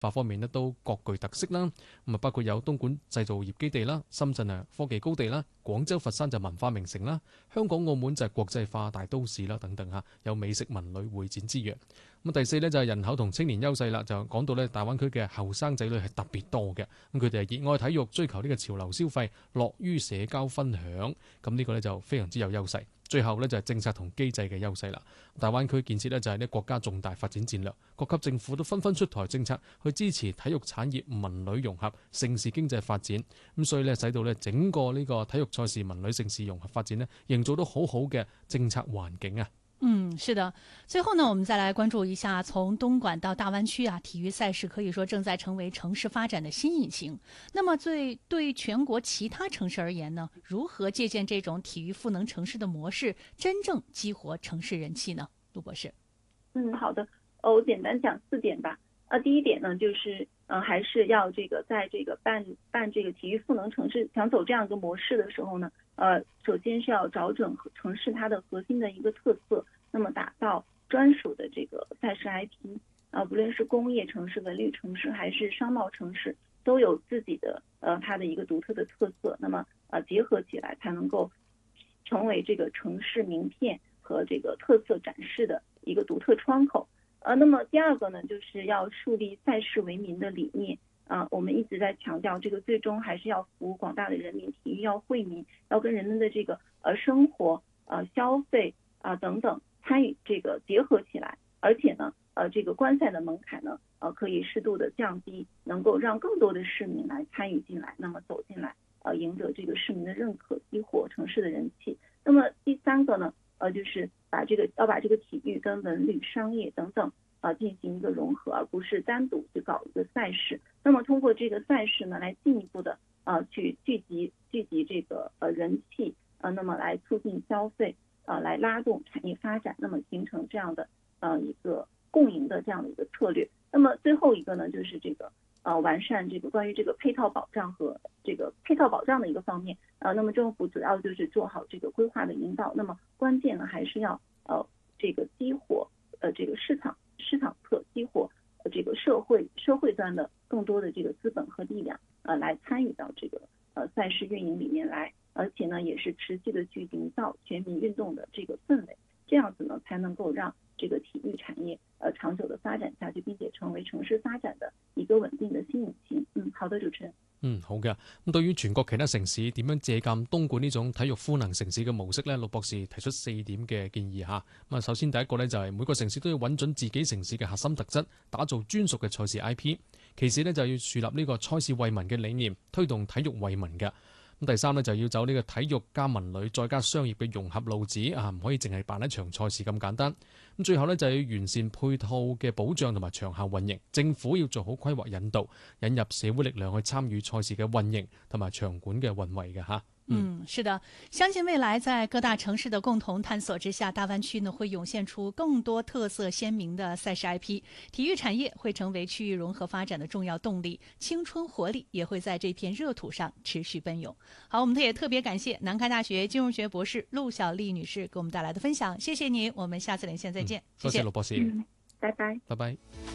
方面咧都各具特色啦。咁啊，包括有東莞製造業基地啦、深圳科技高地啦、廣州佛山就文化名城啦、香港澳門就係國際化大都市啦等等嚇，有美食文旅會展之約。咁第四咧就係人口同青年優勢啦，就講到咧大灣區嘅後生仔女係特別多嘅，咁佢哋係熱愛體育、追求呢個潮流消費、樂於社交分享，咁呢個咧就非常之有優勢。最後咧就係政策同機制嘅優勢啦。大灣區建設咧就係呢國家重大發展戰略，各級政府都紛紛出台政策去支持體育產業文旅融合、盛事經濟發展。咁所以咧使到咧整個呢個體育賽事文旅盛事融合發展呢，營造到好好嘅政策環境啊。 是的。最後呢，我們再來關注一下，從東莞到大灣區啊，體育賽事可以說正在成為城市發展的新引擎。那麼對全國其他城市而言呢，如何借鑑這種體育賦能城市的模式，真正激活城市人氣呢？陸博士。 好的，我简单讲4点吧。第一点呢，就是还是要在这个办这个体育赋能城市，想走这样一个模式的时候呢，首先是要找准城市它的核心的一个特色，那么打造专属的这个赛事 IP，不论是工业城市、文旅城市还是商贸城市，都有自己的它的一个独特的特色，那么结合起来才能够成为这个城市名片和这个特色展示的一个独特窗口。那么第二个呢，就是要树立赛事为民的理念。我们一直在强调，这个最终还是要服务广大的人民，体育要惠民，要跟人们的这个生活、消费等等参与这个结合起来，而且呢，这个观赛的门槛呢，可以适度的降低，能够让更多的市民来参与进来，那么走进来，赢得这个市民的认可，激活城市的人气。那么第三个呢，就是要把这个体育跟文旅、商业等等进行一个融合，而不是单独去搞一个赛事。那么通过这个赛事呢，来进一步的去聚集这个人气，那么来促进消费，来拉动产业发展，那么形成这样的一个共赢的这样的一个策略。那么最后一个呢，就是这个完善这个关于这个配套保障和这个配套保障的一个方面，那么政府主要就是做好这个规划的引导，那么关键呢还是要这个激活这个市场侧，激活这个社会端的更多的这个资本和力量来参与到这个赛事运营里面来，而且呢也是持续的去营造全民运动的这个氛围，这样子呢才能够讓這個體育產業長久的發展下去，並且成為城市發展的一個穩定的新引擎。好的，主持人。 好嘅。咁對於全國其他城市點樣借鑑東莞呢種體育賦能城市嘅模式呢？陸博士提出4點嘅建議嚇。咁首先第一個呢，就係每個城市都要揾準自己城市嘅核心特質，打造專屬嘅賽事 IP。其次呢，就要樹立呢個賽事惠民嘅理念，推動體育惠民嘅。咁第三呢，就要走呢個體育加文旅再加商業嘅融合路子唔可以淨係辦一場賽事咁簡單。咁最後呢，就要完善配套嘅保障同埋場下運營，政府要做好規劃引導，引入社會力量去參與賽事嘅運營同埋場館嘅運維嘅嚇。 是的，相信未來在各大城市的共同探索之下，大灣區呢會湧現出更多特色鮮明的賽事 IP， 體育產業會成為區域融合發展的重要動力，青春活力也會在這片熱土上持續奔湧。好，我們也特別感謝南開大學金融學博士陸小麗女士給我們帶來的分享，謝謝你，我們下次連線再見。 多謝陸博士， 拜拜， 拜拜。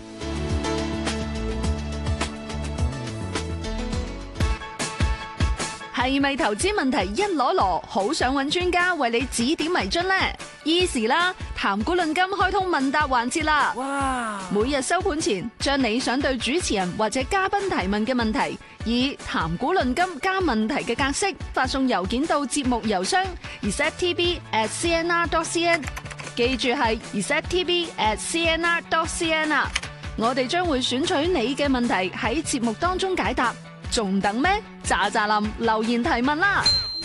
係咪投資問題一籮籮，好想揾專家為你指點迷津呢？Easy 啦，談股論金開通問答環節啦！哇！每日收盤前，將你想對主持人或者嘉賓提問嘅問題，以談股論金加問題嘅格式發送郵件到節目郵箱 receptv@cnr.cn， 記住係 receptv@cnr.cn 啊！我哋將會選取你嘅問題喺節目當中解答。仲等咩？喳喳林留言提問啦！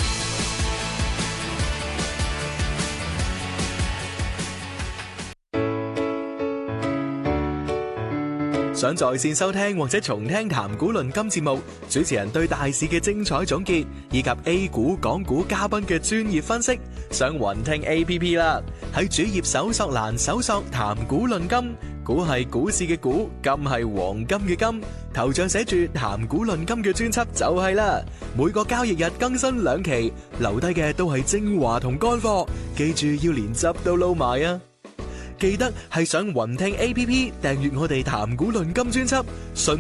想在線收聽或者重聽談股論金節目，主持人對大市嘅精彩總結，以及 A 股、港股嘉賓嘅專業分析，上雲聽 APP 啦！喺主頁搜索欄搜索談股論金，股係股市嘅股，金係黃金嘅金，頭像寫住談股論金嘅專輯就係啦。每個交易日更新2期，留低嘅都係精華同乾貨，記住要連汁都撈埋啊！ 記得係上雲聽 APP 訂閱我哋談古論今專輯。